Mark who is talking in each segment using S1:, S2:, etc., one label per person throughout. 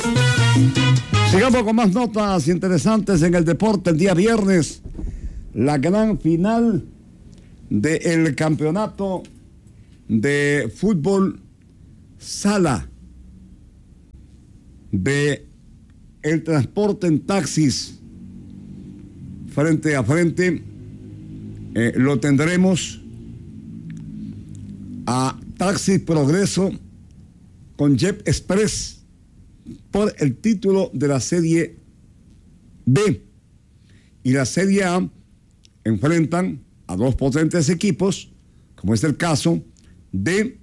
S1: Sigamos con más notas interesantes en el deporte. El día viernes, la gran final del campeonato de fútbol sala de el transporte en taxis frente a frente. Lo tendremos a Taxi Progreso con Jet Express por el título de la Serie B. Y la Serie A enfrentan a dos potentes equipos, como es el caso de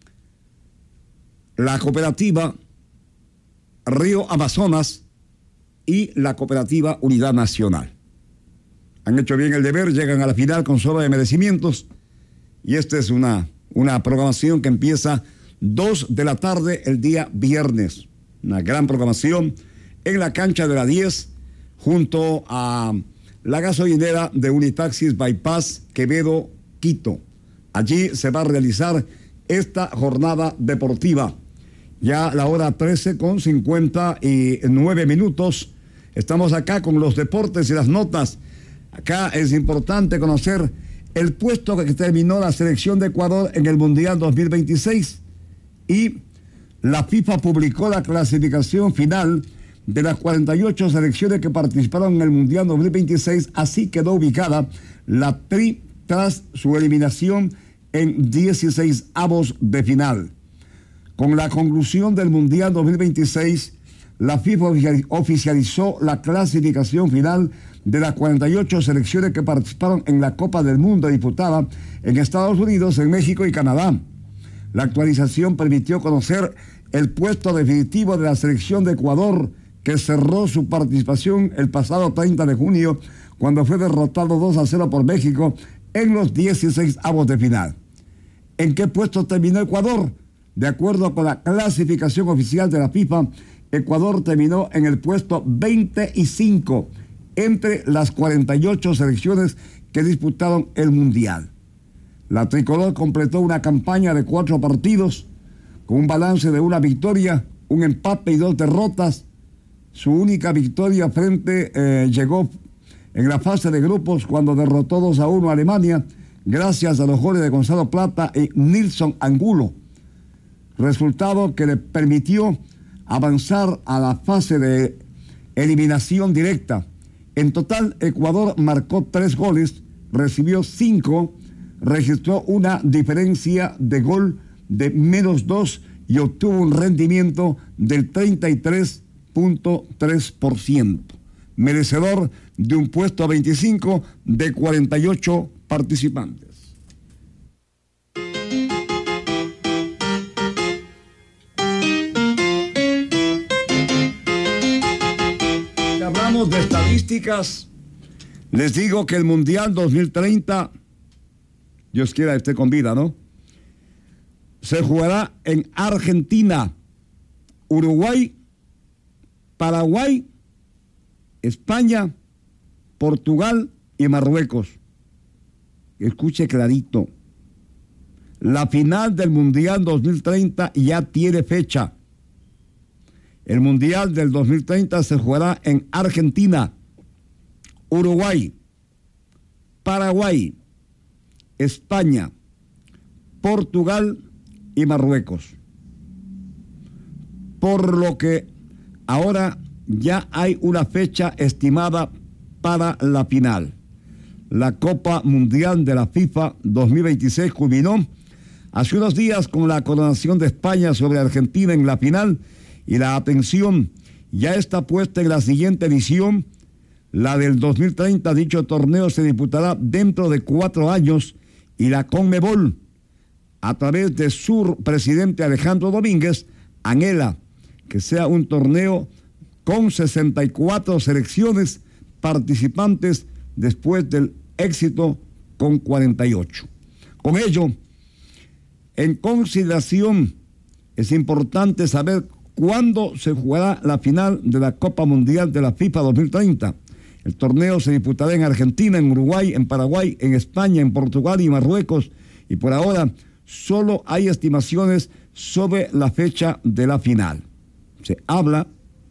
S1: la cooperativa Río Amazonas y la cooperativa Unidad Nacional. Han hecho bien el deber, llegan a la final con sobra de merecimientos, y esta es una programación que empieza 2 de la tarde el día viernes. Una gran programación en la cancha de la 10 junto a la gasolinera de Unitaxis Bypass Quevedo, Quito. Allí se va a realizar esta jornada deportiva. Ya la hora 13:59. Estamos acá con los deportes y las notas. Acá es importante conocer el puesto que terminó la selección de Ecuador en el Mundial 2026 y la FIFA publicó la clasificación final de las 48 selecciones que participaron en el Mundial 2026. Así quedó ubicada la TRI tras su eliminación en 16avos de final. Con la conclusión del Mundial 2026, la FIFA oficializó la clasificación final de las 48 selecciones que participaron en la Copa del Mundo disputada en Estados Unidos, en México y Canadá. La actualización permitió conocer el puesto definitivo de la selección de Ecuador, que cerró su participación el pasado 30 de junio, cuando fue derrotado 2-0 por México en los 16avos de final. ¿En qué puesto terminó Ecuador? De acuerdo con la clasificación oficial de la FIFA, Ecuador terminó en el puesto 25 entre las 48 selecciones que disputaron el Mundial. La tricolor completó una campaña de 4 partidos con un balance de 1 victoria, 1 empate y 2 derrotas. Su única victoria llegó en la fase de grupos cuando derrotó 2-1 a Alemania, gracias a los goles de Gonzalo Plata y Nilson Angulo. Resultado que le permitió avanzar a la fase de eliminación directa. En total, Ecuador marcó 3 goles, recibió 5, registró una diferencia de gol de -2 y obtuvo un rendimiento del 33.3%, merecedor de un puesto 25 de 48 participantes. Hablamos de estadísticas. Les digo que el Mundial 2030, Dios quiera esté con vida, ¿no?, se jugará en Argentina, Uruguay, Paraguay, España, Portugal y Marruecos. Escuche clarito. La final del Mundial 2030 ya tiene fecha. El Mundial del 2030 se jugará en Argentina, Uruguay, Paraguay, España, Portugal y Marruecos. Por lo que ahora ya hay una fecha estimada para la final. La Copa Mundial de la FIFA 2026 culminó hace unos días con la coronación de España sobre Argentina en la final, y la atención ya está puesta en la siguiente edición, la del 2030. Dicho torneo se disputará dentro de 4 años y la Conmebol, a través de su presidente Alejandro Domínguez, anhela que sea un torneo con 64 selecciones participantes después del éxito con 48. Con ello, en consideración, es importante saber cuándo se jugará la final de la Copa Mundial de la FIFA 2030. El torneo se disputará en Argentina, en Uruguay, en Paraguay, en España, en Portugal y Marruecos, y por ahora solo hay estimaciones sobre la fecha de la final. Se habla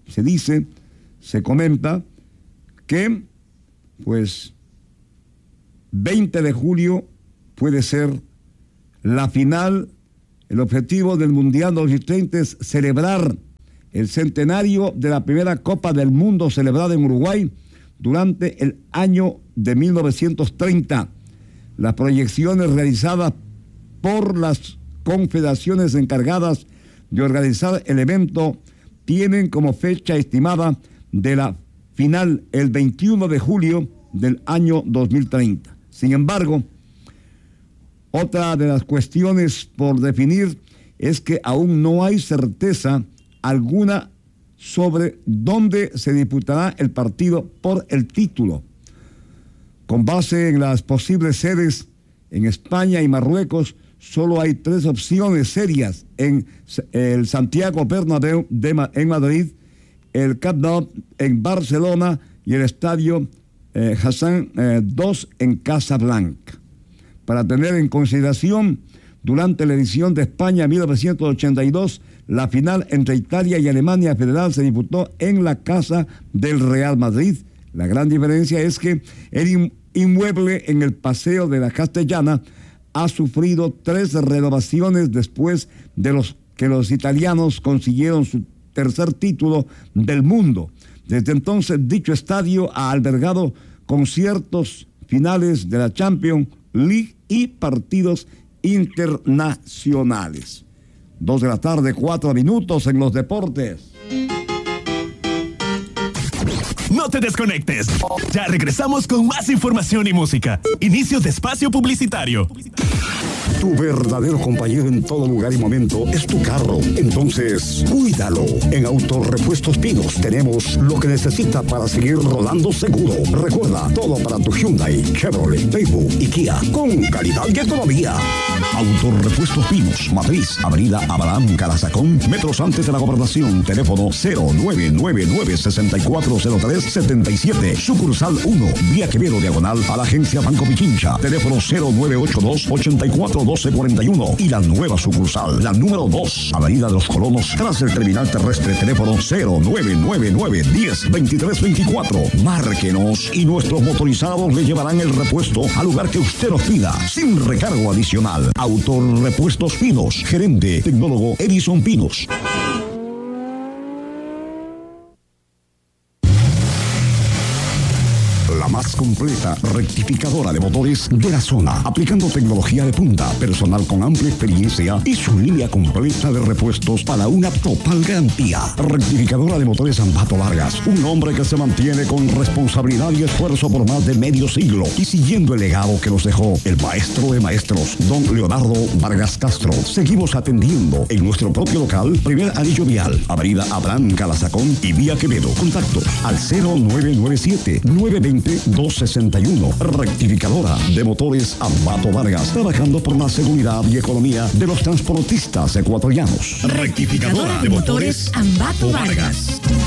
S1: se comenta que, pues, 20 de julio puede ser la final. El objetivo del Mundial 2030 es celebrar el centenario de la primera Copa del Mundo celebrada en Uruguay durante el año de 1930. Las proyecciones realizadas por las confederaciones encargadas de organizar el evento tienen como fecha estimada de la final el 21 de julio del año 2030. Sin embargo, otra de las cuestiones por definir es que aún no hay certeza alguna sobre dónde se disputará el partido por el título. Con base en las posibles sedes en España y Marruecos, solo hay 3 opciones serias: en el Santiago Bernabéu en Madrid, el Camp Nou en Barcelona y el Estadio Hassan II en Casablanca. Para tener en consideración, durante la edición de España 1982, la final entre Italia y Alemania Federal se disputó en la casa del Real Madrid. La gran diferencia es que el inmueble en el Paseo de la Castellana ha sufrido 3 renovaciones después de que los italianos consiguieron su tercer título del mundo. Desde entonces, dicho estadio ha albergado conciertos, finales de la Champions League y partidos internacionales. 2 de la tarde, 4 minutos en los deportes.
S2: No te desconectes. Ya regresamos con más información y música. Inicio de espacio publicitario.
S3: Tu verdadero compañero en todo lugar y momento es tu carro. Entonces, cuídalo. En Autorepuestos Pinos tenemos lo que necesita para seguir rodando seguro. Recuerda, todo para tu Hyundai, Chevrolet, Daewoo y Kia, con calidad y economía. Autorepuestos Pinos, Matriz, Avenida Abraham Calazacón, metros antes de la Gobernación. Teléfono 0999-640377. Sucursal 1, Vía Quevedo, diagonal a la agencia Banco Pichincha. Teléfono 0982-841241. Y la nueva sucursal, la número 2, Avenida de los Colonos, tras el terminal terrestre. Teléfono 0999-102324. Márquenos y nuestros motorizados le llevarán el repuesto al lugar que usted nos pida, sin recargo adicional. Autorepuestos Pinos, gerente tecnólogo Edison Pinos. La más completa rectificadora de motores de la zona, aplicando tecnología de punta, personal con amplia experiencia y su línea completa de repuestos para una total garantía. Rectificadora de motores Ambato Vargas, un hombre que se mantiene con responsabilidad y esfuerzo por más de medio siglo y siguiendo el legado que nos dejó el maestro de maestros, don Leonardo Vargas Castro. Seguimos atendiendo en nuestro propio local, primer anillo vial, Avenida Abraham Calazacón y Vía Quevedo. Contactos al 0997-920-261. Rectificadora de motores Ambato Vargas, trabajando por la seguridad y economía de los transportistas ecuatorianos.
S2: Rectificadora de motores Ambato Vargas.